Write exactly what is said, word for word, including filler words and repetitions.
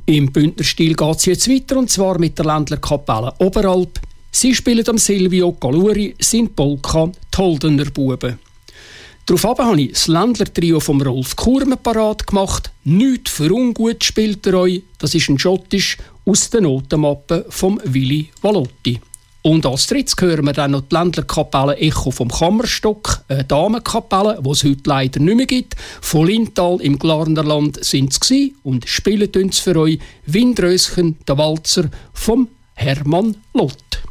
Im Bündnerstil geht es jetzt weiter, und zwar mit der Ländlerkapelle Oberalp. Sie spielen am Silvio Galuri sein Polka «Die Holdener Buben». Daraufhin habe ich das Ländler-Trio vom Rolf Kurme parat gemacht. «Nicht für ungut» spielt er euch. Das ist ein Schottisch aus der Notenmappe von Willy Valotti. Und als drittes hören wir dann noch die Ländlerkapelle «Echo vom Kammerstock», eine Damenkapelle, die es heute leider nicht mehr gibt. Von Lintal im Glarnerland sind sie und spielen uns für euch «Windröschen», der Walzer vom Hermann Lott.